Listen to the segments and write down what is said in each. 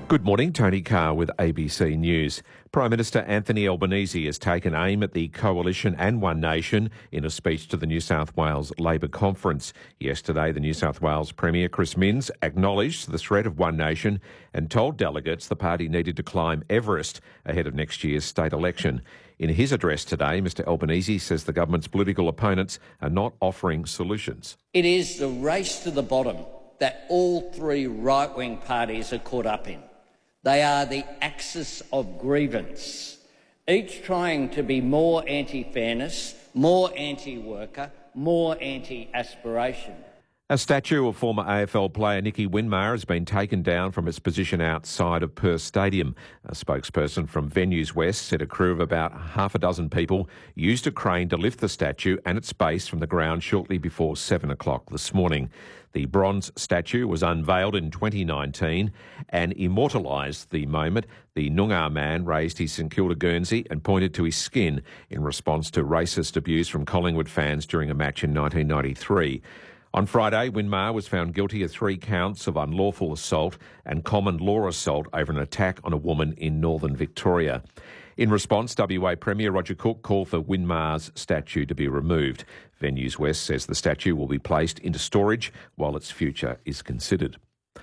Good morning, Tony Carr with ABC News. Prime Minister Anthony Albanese has taken aim at the Coalition and One Nation in a speech to the New South Wales Labor Conference. Yesterday, the New South Wales Premier Chris Minns acknowledged the threat of One Nation and told delegates the party needed to climb Everest ahead of next year's state election. In his address today, Mr Albanese says the government's political opponents are not offering solutions. It is the race to the bottom that all three right-wing parties are caught up in. They are the axis of grievance, each trying to be more anti-fairness, more anti-worker, more anti-aspiration. A statue of former AFL player Nicky Winmar has been taken down from its position outside of Perth Stadium. A spokesperson from Venues West said a crew of about half a dozen people used a crane to lift the statue and its base from the ground shortly before 7 o'clock this morning. The bronze statue was unveiled in 2019 and immortalised the moment the Noongar man raised his St Kilda Guernsey and pointed to his skin in response to racist abuse from Collingwood fans during a match in 1993. On Friday, Winmar was found guilty of 3 counts of unlawful assault and common law assault over an attack on a woman in northern Victoria. In response, WA Premier Roger Cook called for Winmar's statue to be removed. Venues West says the statue will be placed into storage while its future is considered.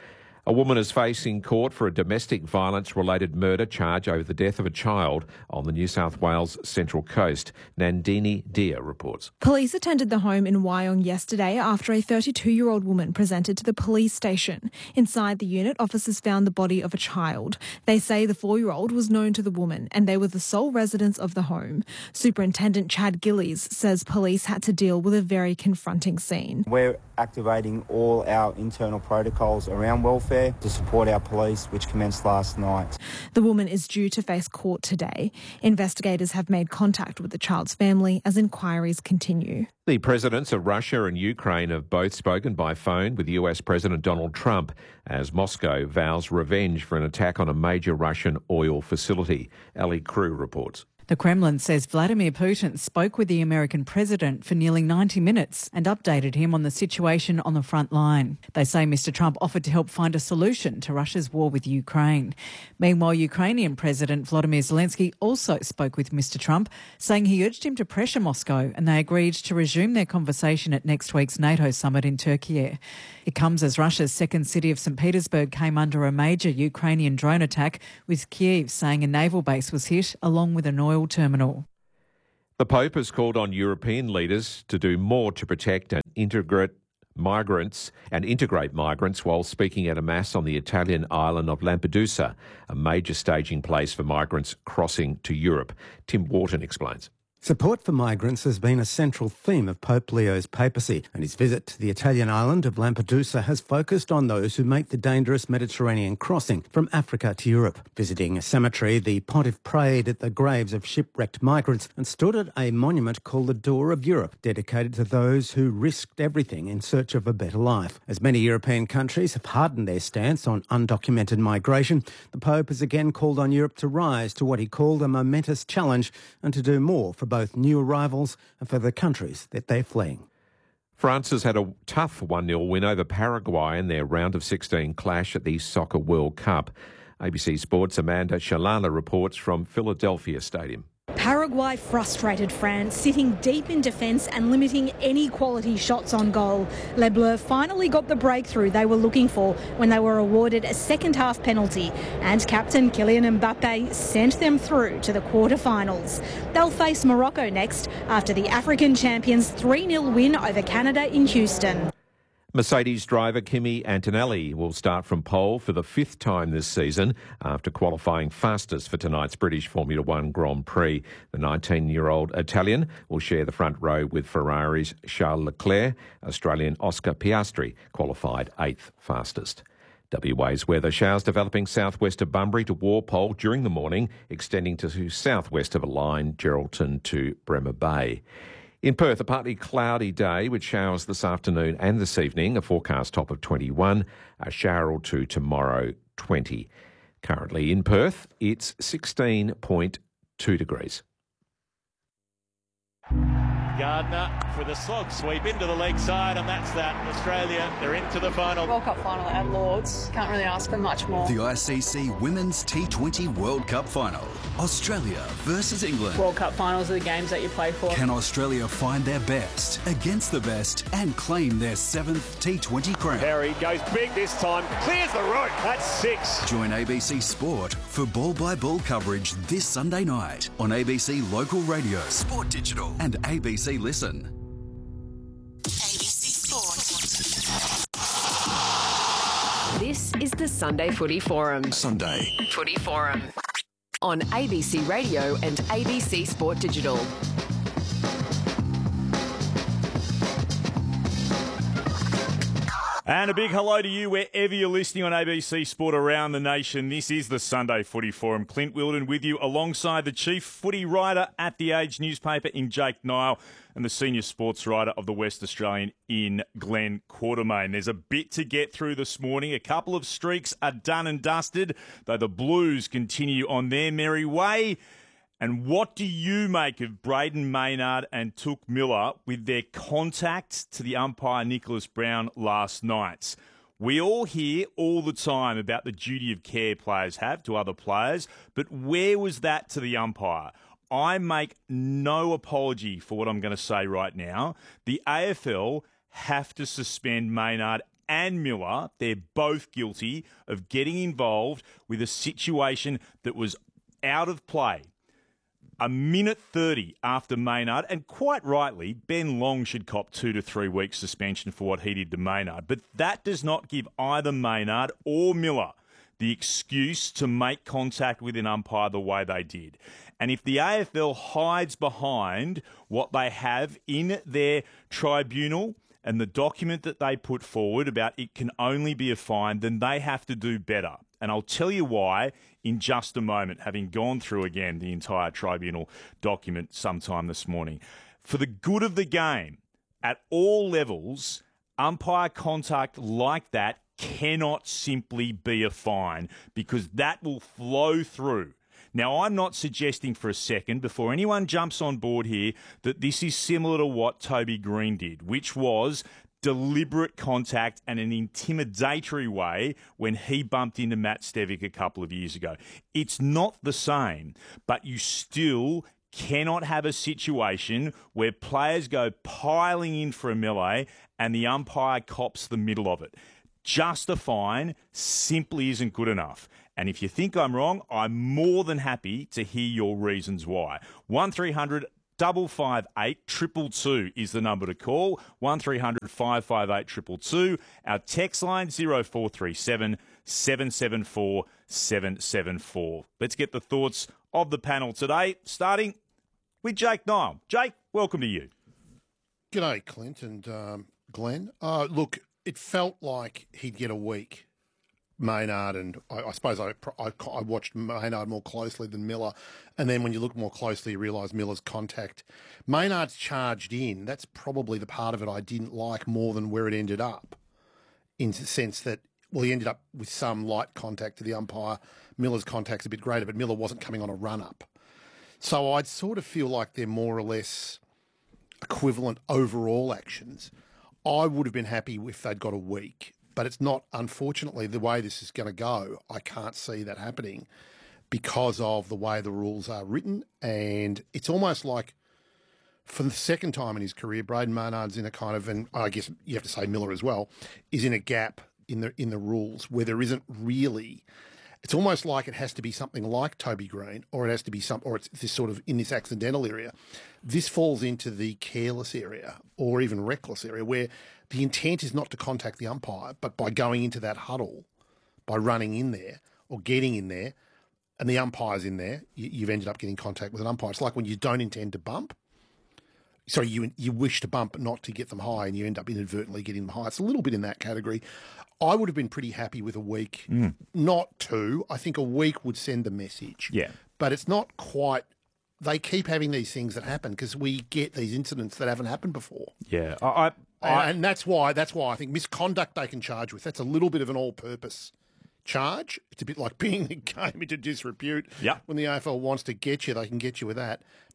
A woman is facing court for a domestic violence-related murder charge over the death of a child on the New South Wales Central Coast. Nandini Dia reports. Police attended the home in Wyong yesterday after a 32-year-old woman presented to the police station. Inside the unit, officers found the body of a child. They say the 4-year-old was known to the woman and they were the sole residents of the home. Superintendent Chad Gillies says police had to deal with a very confronting scene. We're activating all our internal protocols around welfare to support our police, which commenced last night. The woman is due to face court today. Investigators have made contact with the child's family as inquiries continue. The presidents of Russia and Ukraine have both spoken by phone with US President Donald Trump as Moscow vows revenge for an attack on a major Russian oil facility. Ali Crew reports. The Kremlin says Vladimir Putin spoke with the American president for nearly 90 minutes and updated him on the situation on the front line. They say Mr Trump offered to help find a solution to Russia's war with Ukraine. Meanwhile, Ukrainian President Volodymyr Zelensky also spoke with Mr Trump, saying he urged him to pressure Moscow and they agreed to resume their conversation at next week's NATO summit in Turkey. It comes as Russia's second city of St Petersburg came under a major Ukrainian drone attack, with Kyiv saying a naval base was hit along with an oil terminal. The Pope has called on European leaders to do more to protect and integrate migrants while speaking at a mass on the Italian island of Lampedusa, a major staging place for migrants crossing to Europe. Tim Wharton explains. Support for migrants has been a central theme of Pope Leo's papacy, and his visit to the Italian island of Lampedusa has focused on those who make the dangerous Mediterranean crossing from Africa to Europe. Visiting a cemetery, the pontiff prayed at the graves of shipwrecked migrants and stood at a monument called the Door of Europe, dedicated to those who risked everything in search of a better life. As many European countries have hardened their stance on undocumented migration, the Pope has again called on Europe to rise to what he called a momentous challenge and to do more for both new arrivals and for the countries that they're fleeing. France has had a tough 1-0 win over Paraguay in their round of 16 clash at the Soccer World Cup. ABC Sports' Amanda Shalala reports from Philadelphia Stadium. Paraguay frustrated France, sitting deep in defence and limiting any quality shots on goal. Les Bleus finally got the breakthrough they were looking for when they were awarded a second-half penalty, and captain Kylian Mbappe sent them through to the quarter-finals. They'll face Morocco next after the African champions' 3-0 win over Canada in Houston. Mercedes driver Kimi Antonelli will start from pole for the 5th time this season after qualifying fastest for tonight's British Formula One Grand Prix. The 19-year-old Italian will share the front row with Ferrari's Charles Leclerc. Australian Oscar Piastri qualified 8th fastest. WA's weather: showers developing southwest of Bunbury to Walpole during the morning, extending to southwest of a line, Geraldton to Bremer Bay. In Perth, a partly cloudy day with showers this afternoon and this evening, a forecast top of 21, a shower or two tomorrow, 20. Currently in Perth, it's 16.2 degrees. Gardner with a slog sweep into the leg side, and that's that. Australia, they're into the final. World Cup final at Lords. Can't really ask for much more. The ICC Women's T20 World Cup final. Australia versus England. World Cup finals are the games that you play for. Can Australia find their best against the best and claim their 7th T20 crown? Perry goes big this time, clears the route. That's 6. Join ABC Sport for ball-by-ball coverage this Sunday night on ABC Local Radio, Sport Digital and ABC Listen. ABC Sport. This is the Sunday Footy Forum. Sunday Footy Forum on ABC Radio and ABC Sport Digital. And a big hello to you wherever you're listening on ABC Sport around the nation. This is the Sunday Footy Forum. Clint Wilden with you alongside the chief footy writer at The Age newspaper in Jake Niall and the senior sports writer of the West Australian in Glenn Quartermain. There's a bit to get through this morning. A couple of streaks are done and dusted, though the Blues continue on their merry way. And what do you make of Braden Maynard and Touk Miller with their contact to the umpire Nicholas Brown last night? We all hear all the time about the duty of care players have to other players, but where was that to the umpire? I make no apology for what I'm going to say right now. The AFL have to suspend Maynard and Miller. They're both guilty of getting involved with a situation that was out of play. A minute 30 after Maynard, and quite rightly, Ben Long should cop 2 to 3 weeks suspension for what he did to Maynard. But that does not give either Maynard or Miller the excuse to make contact with an umpire the way they did. And if the AFL hides behind what they have in their tribunal and the document that they put forward about it can only be a fine, then they have to do better. And I'll tell you why in just a moment, having gone through again the entire tribunal document sometime this morning. For the good of the game, at all levels, umpire contact like that cannot simply be a fine because that will flow through. Now, I'm not suggesting for a second, before anyone jumps on board here, that this is similar to what Toby Green did, which was deliberate contact and an intimidatory way when he bumped into Matt Stevic a couple of years ago. It's not the same, but you still cannot have a situation where players go piling in for a melee and the umpire cops the middle of it. Just a fine simply isn't good enough. And if you think I'm wrong, I'm more than happy to hear your reasons why. 1300 558 222 is the number to call. 1300 558 222. Our text line 0437 774 774. Let's get the thoughts of the panel today, starting with Jake Niall. Jake, welcome to you. G'day, Clint and Glenn. Look, it felt like he'd get a week, Maynard, and I suppose I watched Maynard more closely than Miller, and then when you look more closely, you realise Miller's contact. Maynard's charged in. That's probably the part of it I didn't like more than where it ended up, in the sense that, well, he ended up with some light contact to the umpire. Miller's contact's a bit greater, but Miller wasn't coming on a run-up. So I'd sort of feel like they're more or less equivalent overall actions. I would have been happy if they'd got a week. But it's not, unfortunately, the way this is going to go. I can't see that happening because of the way the rules are written. And it's almost like, for the second time in his career, Braden Maynard's in a kind of, and I guess you have to say Miller as well, is in a gap in the rules where there isn't really. It's almost like it has to be something like Toby Green, or it has to be or it's this sort of in this accidental area. This falls into the careless area or even reckless area where the intent is not to contact the umpire, but by going into that huddle, by running in there or getting in there, and the umpire's in there, you've ended up getting contact with an umpire. It's like when you don't intend to bump. Sorry, you wish to bump but not to get them high, and you end up inadvertently getting them high. It's a little bit in that category. I would have been pretty happy with a week, not 2. I think a week would send the message. Yeah. But it's not quite. They keep having these things that happen because we get these incidents that haven't happened before. Yeah. And that's why I think misconduct they can charge with. That's a little bit of an all-purpose charge. It's a bit like being the game into disrepute. Yeah. When the AFL wants to get you, they can get you with that.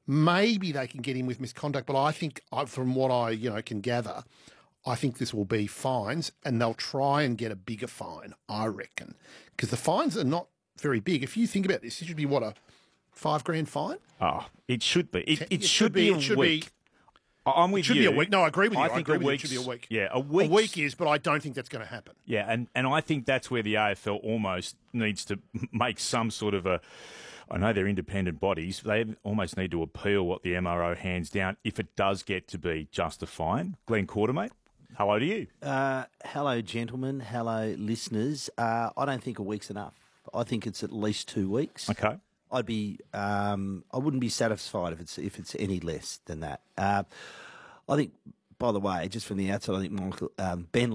Maybe they can get him with misconduct, but I think, from what I can gather, I think this will be fines, and they'll try and get a bigger fine, I reckon, because the fines are not very big. If you think about this, it should be what, a $5,000 fine? Oh, it should be. It should be a week. I'm with you. It should be a week. No, I agree with you. I think it should be a week. Yeah, a week is, but I don't think that's going to happen. Yeah, and I think that's where the AFL almost needs to make some sort of a. I know they're independent bodies. They almost need to appeal what the MRO hands down if it does get to be just a fine. Glenn Quartermate, hello to you. Hello, gentlemen. Hello, listeners. I don't think a week's enough. I think it's at least 2 weeks. Okay. I'd be. I wouldn't be satisfied if it's any less than that. I think. By the way, just from the outside, I think Ben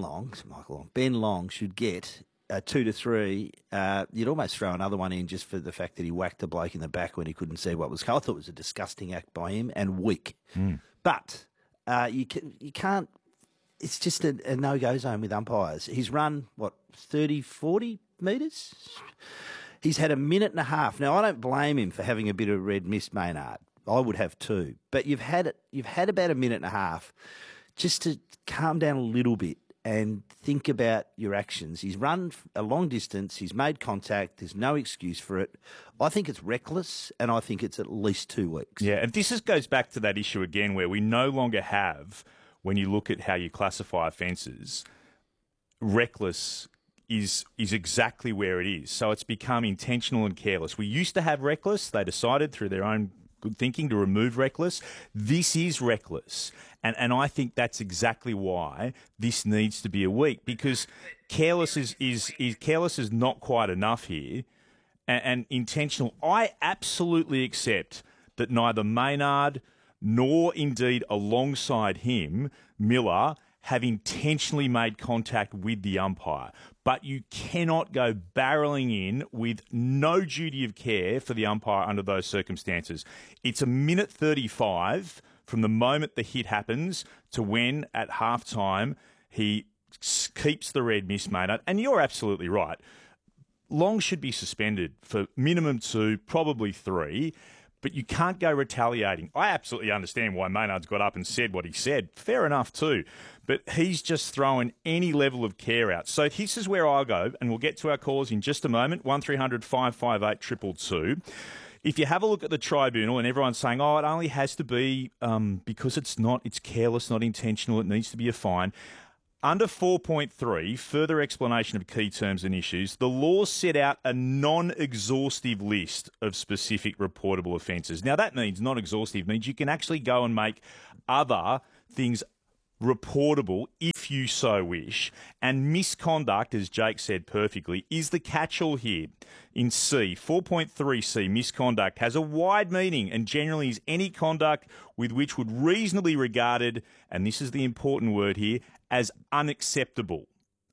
Long should get 2 to 3. You'd almost throw another one in just for the fact that he whacked the bloke in the back when he couldn't see what was coming. I thought it was a disgusting act by him and weak. But you can't. It's just a no-go zone with umpires. He's run, 30, 40 metres? He's had a minute and a half. Now, I don't blame him for having a bit of red mist, Maynard. I would have too. But you've had about a minute and a half just to calm down a little bit and think about your actions. He's run a long distance. He's made contact. There's no excuse for it. I think it's reckless, and I think it's at least 2 weeks. Yeah, and this goes back to that issue again where we no longer have, when you look at how you classify offences, reckless is exactly where it is. So it's become intentional and careless. We used to have reckless. They decided through their own good thinking to remove reckless. This is reckless. And I think that's exactly why this needs to be a week, because careless is not quite enough here. And intentional, I absolutely accept that neither Maynard nor indeed alongside him, Miller, have intentionally made contact with the umpire. But you cannot go barreling in with no duty of care for the umpire under those circumstances. It's a minute 35 from the moment the hit happens to when, at halftime, he keeps the red miss, Maynard. And you're absolutely right. Long should be suspended for minimum 2, probably 3. But you can't go retaliating. I absolutely understand why Maynard's got up and said what he said. Fair enough too. But he's just throwing any level of care out. So this is where I go, and we'll get to our calls in just a moment, 1300 558 222. If you have a look at the tribunal and everyone's saying, it only has to be because it's careless, not intentional, it needs to be a fine. Under 4.3, further explanation of key terms and issues, the law set out a non-exhaustive list of specific reportable offences. Now, that means non-exhaustive means you can actually go and make other things reportable if you so wish. And misconduct, as Jake said perfectly, is the catch-all here. In C, 4.3C, misconduct has a wide meaning and generally is any conduct with which would reasonably regarded, and this is the important word here, as unacceptable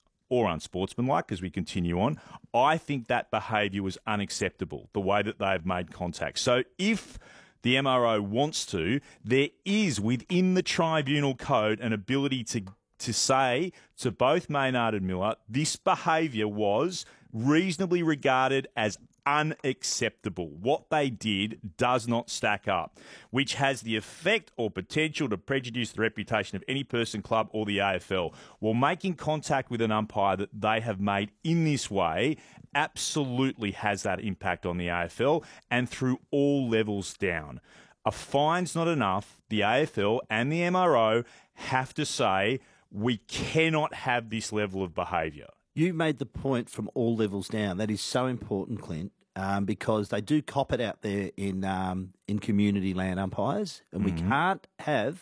or unsportsmanlike, as we continue on. I think that behaviour was unacceptable, the way that they've made contact. So if the MRO wants to, there is within the tribunal code an ability to say to both Maynard and Miller, this behaviour was reasonably regarded as unacceptable. What they did does not stack up, which has the effect or potential to prejudice the reputation of any person, club or the AFL. Well, making contact with an umpire that they have made in this way absolutely has that impact on the AFL and through all levels down. A fine's not enough. The AFL and the MRO have to say we cannot have this level of behaviour. You made the point from all levels down. That is so important, Clint, because they do cop it out there in community land umpires, and we can't have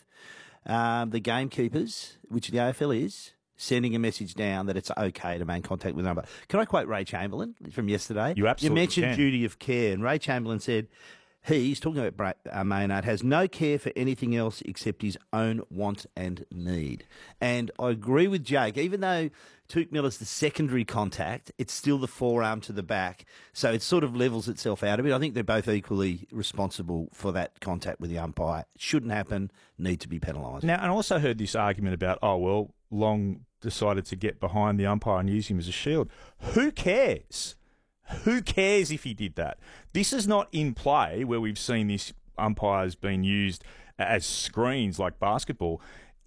the gamekeepers, which the AFL is, sending a message down that it's okay to make contact with an umpire. Can I quote Ray Chamberlain from yesterday? You absolutely mentioned can. Duty of care, and Ray Chamberlain said he's talking about Maynard, has no care for anything else except his own want and need. And I agree with Jake, even though Touk Miller's the secondary contact, it's still the forearm to the back. So it sort of levels itself out a bit. I think they're both equally responsible for that contact with the umpire. It shouldn't happen, need to be penalised. Now, and I also heard this argument about, Long decided to get behind the umpire and use him as a shield. Who cares? Who cares if he did that? This is not in play where we've seen this umpires being used as screens like basketball.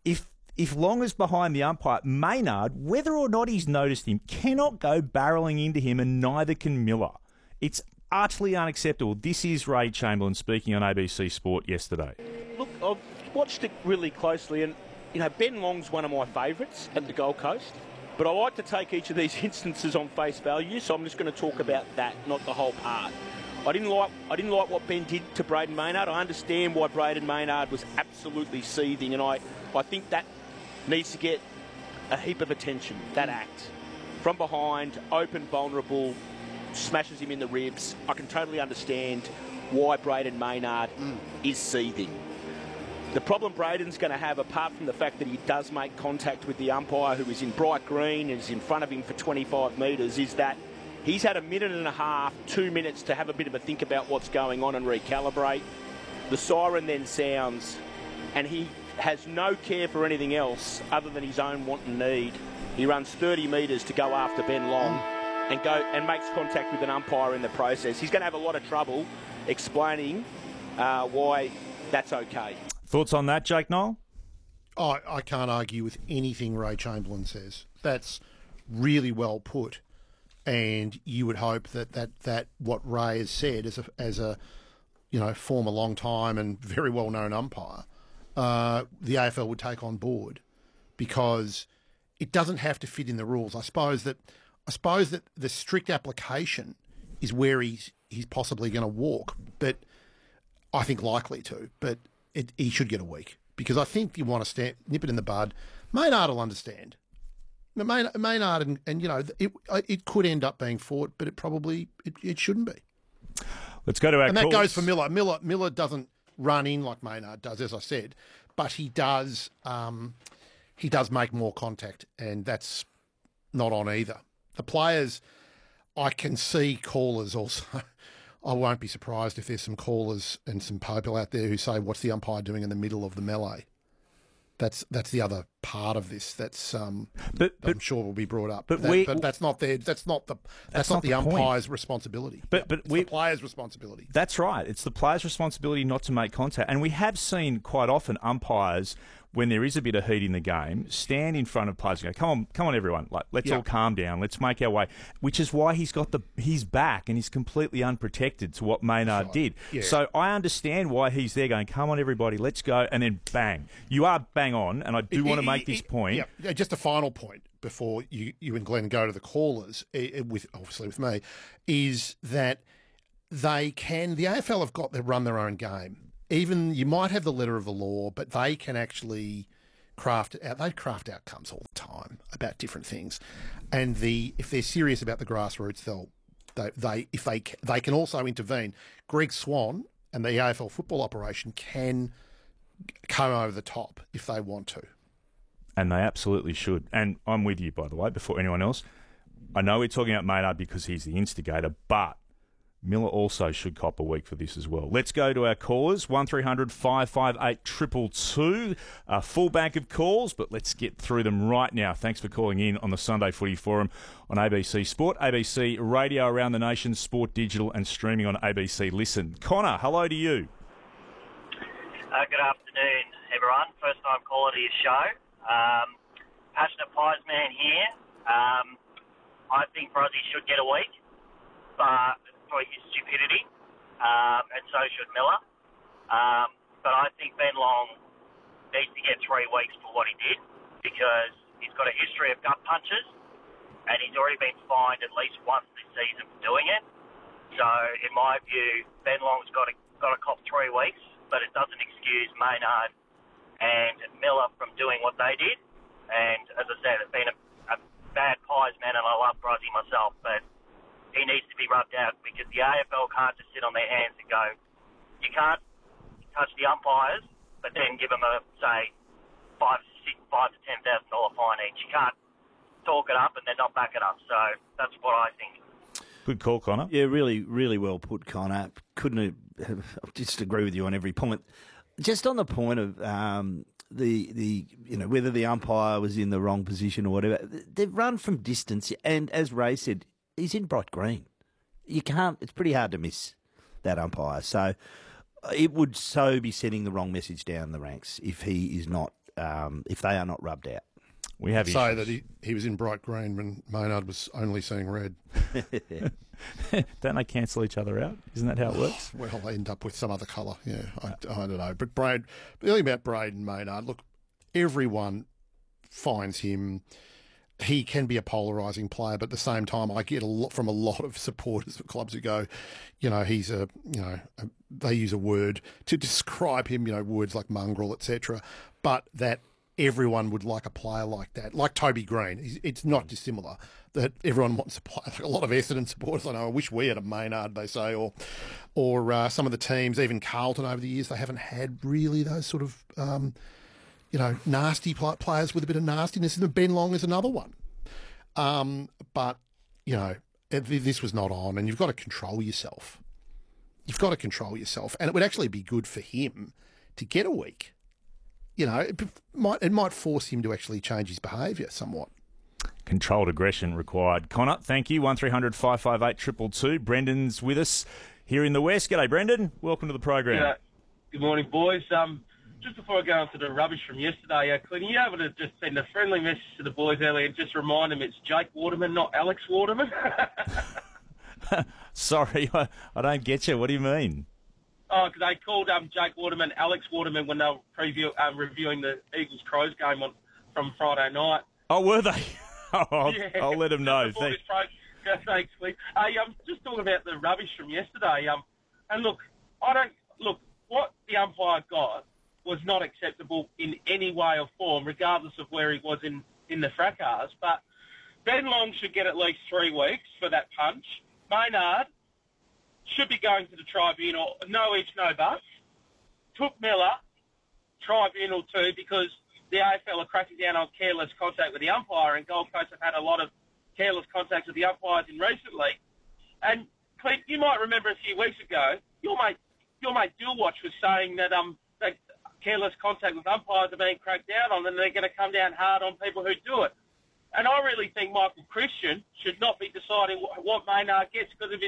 If Long is behind the umpire, Maynard, whether or not he's noticed him, cannot go barrelling into him, and neither can Miller. It's utterly unacceptable. This is Ray Chamberlain speaking on ABC Sport yesterday. Look, I've watched it really closely, and Ben Long's one of my favourites at the Gold Coast. But I like to take each of these instances on face value, so I'm just going to talk about that, not the whole part. I didn't like what Ben did to Braden Maynard. I understand why Braden Maynard was absolutely seething, and I think that needs to get a heap of attention, that act. From behind, open, vulnerable, smashes him in the ribs. I can totally understand why Braden Maynard is seething. The problem Braden's going to have, apart from the fact that he does make contact with the umpire who is in bright green and is in front of him for 25 metres, is that he's had a minute and a half, 2 minutes to have a bit of a think about what's going on and recalibrate. The siren then sounds, and he has no care for anything else other than his own want and need. He runs 30 metres to go after Ben Long and makes contact with an umpire in the process. He's going to have a lot of trouble explaining why that's okay. Thoughts on that, Jake Noel? I can't argue with anything Ray Chamberlain says. That's really well put, and you would hope that what Ray has said as a former long time and very well known umpire, the AFL would take on board, because it doesn't have to fit in the rules. I suppose that the strict application is where he's possibly going to walk, but I think likely to. But he should get a week, because I think you want to nip it in the bud. Maynard will understand. Maynard and it could end up being fought, but it shouldn't be. Let's go to our and that calls. goes for Miller. Miller doesn't run in like Maynard does, as I said, but he does make more contact, and that's not on either. The players, I can see callers also. I won't be surprised if there's some callers and some people out there who say, "What's the umpire doing in the middle of the melee?" That's the other part of this. That's I'm sure will be brought up. But that's not the umpire's responsibility. It's the player's responsibility. That's right. It's the player's responsibility not to make contact. And we have seen quite often umpires, when there is a bit of heat in the game, stand in front of players and go, come on, everyone, let's all calm down, let's make our way, which is why he's got his back and he's completely unprotected to what Maynard did. Yeah. So I understand why he's there going, come on, everybody, let's go, and then bang. You are bang on, and I do want to make this point. Yeah, just a final point before you and Glenn go to the callers, obviously with me, is that the AFL have got to run their own game. Even you might have the letter of the law, but they can actually craft it out. They craft outcomes all the time about different things, and if they're serious about the grassroots, they can also intervene. Greg Swan and the AFL football operation can come over the top if they want to, and they absolutely should. And I'm with you, by the way. Before anyone else, I know we're talking about Maynard because he's the instigator, but Miller also should cop a week for this as well. Let's go to our callers, 1300 558 222. A full bank of calls, but let's get through them right now. Thanks for calling in on the Sunday Footy Forum on ABC Sport, ABC Radio around the nation, Sport Digital, and streaming on ABC Listen. Connor, hello to you. Good afternoon, everyone. First time caller to your show. Passionate Pies man here. I think Brozzy should get a week, but for his stupidity, and so should Miller. But I think Ben Long needs to get 3 weeks for what he did, because he's got a history of gut punches, and he's already been fined at least once this season for doing it. So, in my view, Ben Long's got to cop 3 weeks, but it doesn't excuse Maynard and Miller from doing what they did. And as I said, it's been a bad Pies man, and I love Brozzy myself, but he needs to be rubbed out, because the AFL can't just sit on their hands and go, you can't touch the umpires, but then give them a, say, $5,000 to $10,000 fine each. You can't talk it up and then not back it up. So that's what I think. Good call, Connor. Yeah, really, really well put, Connor. Couldn't have just agree with you on every point. Just on the point of whether the umpire was in the wrong position or whatever, they've run from distance, and as Ray said, he's in bright green. You can't. It's pretty hard to miss that umpire. So It would so be sending the wrong message down the ranks if he is not, if they are not rubbed out. We have say that he was in bright green when Maynard was only seeing red. Don't they cancel each other out? Isn't that how it works? Well, they end up with some other colour. Yeah, I don't know. But the thing about Braden Maynard, look, everyone finds him. He can be a polarising player, but at the same time, I get a lot from a lot of supporters of clubs who go, he's they use a word to describe him, words like mongrel, etc. But that everyone would like a player like that, like Toby Green. It's not dissimilar that everyone wants a player. Like a lot of Essendon supporters, I know, I wish we had a Maynard, they say, or some of the teams, even Carlton over the years, they haven't had really those sort of nasty players with a bit of nastiness. And Ben Long is another one. But this was not on, and you've got to control yourself. And it would actually be good for him to get a week. It might force him to actually change his behaviour somewhat. Controlled aggression required. Connor, thank you. 1300 558 222. Brendan's with us here in the West. G'day, Brendan. Welcome to the program. Yeah. Good morning, boys. Just before I go on to the rubbish from yesterday, Clint, are you able to just send a friendly message to the boys earlier and just remind them it's Jake Waterman, not Alex Waterman? Sorry, I don't get you. What do you mean? Oh, because they called Jake Waterman Alex Waterman when they were reviewing the Eagles-Crows game from Friday night. Oh, were they? I'll let them know. Thanks, Clint. I'm just talking about the rubbish from yesterday. And look, what the umpire got was not acceptable in any way or form, regardless of where he was in the fracas. But Ben Long should get at least 3 weeks for that punch. Maynard should be going to the tribunal, no ifs, no buts. Took Miller, tribunal too, because the AFL are cracking down on careless contact with the umpire, and Gold Coast have had a lot of careless contacts with the umpires in recently. And Clint, you might remember a few weeks ago, your mate Dillwatch was saying that that careless contact with umpires are being cracked down on, and they're going to come down hard on people who do it. And I really think Michael Christian should not be deciding what Maynard gets because of his